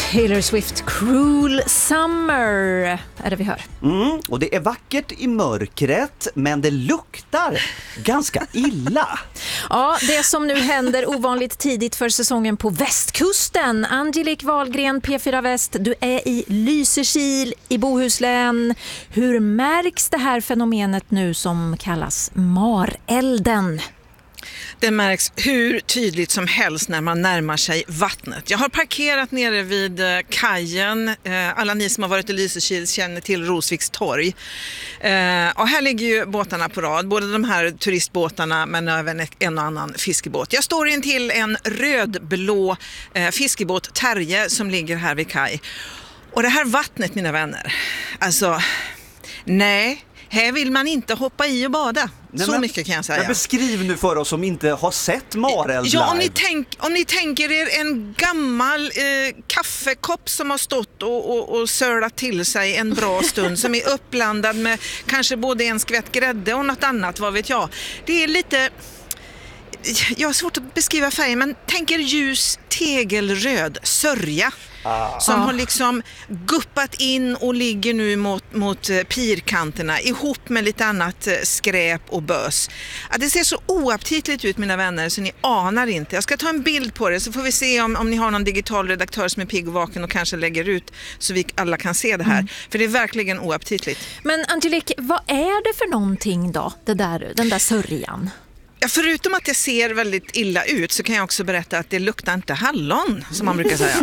Taylor Swift, Cruel Summer är det vi hör. Och det är vackert i mörkret, men det luktar ganska illa. Ja, det som nu händer ovanligt tidigt för säsongen på västkusten. Angelique Wahlgren, P4 Väst, du är i Lysekil i Bohuslän. Hur märks det här fenomenet nu som kallas marelden? Det märks hur tydligt som helst när man närmar sig vattnet. Jag har parkerat nere vid kajen. Alla ni som har varit i Lysekil känner till Rosviks torg. Och här ligger ju båtarna på rad. Både de här turistbåtarna men även en och annan fiskebåt. Jag står in till en rödblå fiskebåt, Terje, som ligger här vid kaj. Och det här vattnet, mina vänner, alltså, nej. Här vill man inte hoppa i och bada. Så mycket kan jag säga. Beskriv nu för oss som inte har sett mareld live. Ja, om ni tänker er en gammal kaffekopp som har stått och sölat till sig en bra stund, som är uppblandad med kanske både en skvätt grädde och något annat, vad vet jag. Det är lite... Jag har svårt att beskriva färgen, men tänker ljus tegelröd sörja. Som har liksom guppat in och ligger nu mot pirkanterna ihop med lite annat skräp och bös. Det ser så oaptitligt ut, mina vänner, så ni anar inte. Jag ska ta en bild på det så får vi se om ni har någon digital redaktör som är pigg och vaken och kanske lägger ut så vi alla kan se det här. För det är verkligen oaptitligt. Men Angelique, vad är det för någonting då, den där sörjan? Ja, förutom att det ser väldigt illa ut så kan jag också berätta att det luktar inte hallon, som man brukar säga.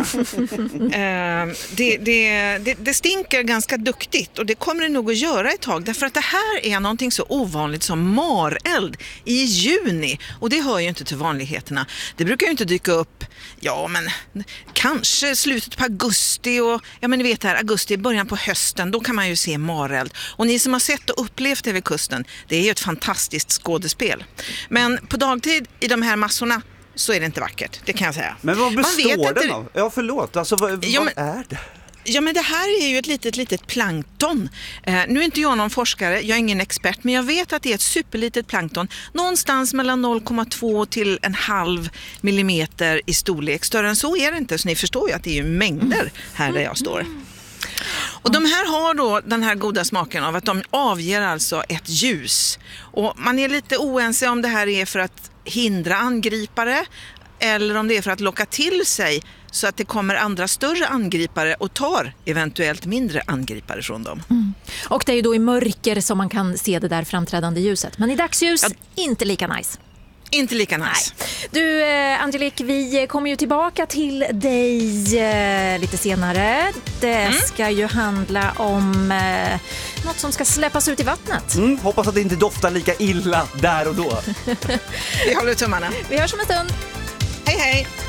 Det stinker ganska duktigt, och det kommer det nog att göra ett tag. Därför att det här är någonting så ovanligt som mareld i juni. Och det hör ju inte till vanligheterna. Det brukar ju inte dyka upp, men kanske slutet på augusti. Och ni vet här, augusti är början på hösten. Då kan man ju se mareld. Och ni som har sett och upplevt det vid kusten, det är ju ett fantastiskt skådespel. Men på dagtid i de här massorna så är det inte vackert, det kan jag säga. Men vad består den av? Ja, förlåt. Alltså, vad är det? Ja, men det här är ju ett litet plankton. Nu är inte jag någon forskare, jag är ingen expert, men jag vet att det är ett superlitet plankton. Någonstans mellan 0,2 till 0,5 millimeter i storlek. Större än så är det inte, så ni förstår ju att det är ju mängder här där jag står. Och de här har då den här goda smaken av att de avger alltså ett ljus. Och man är lite oense om det här är för att hindra angripare eller om det är för att locka till sig så att det kommer andra större angripare och tar eventuellt mindre angripare från dem. Och det är ju då i mörker som man kan se det där framträdande ljuset. Men i dagsljus, inte lika nice. Inte lika nice. Nej. Du, Angelique, vi kommer ju tillbaka till dig lite senare. Det ska ju handla om något som ska släppas ut i vattnet. Hoppas att det inte doftar lika illa där och då. Vi håller tummarna. Vi hörs om en stund. Hej, hej!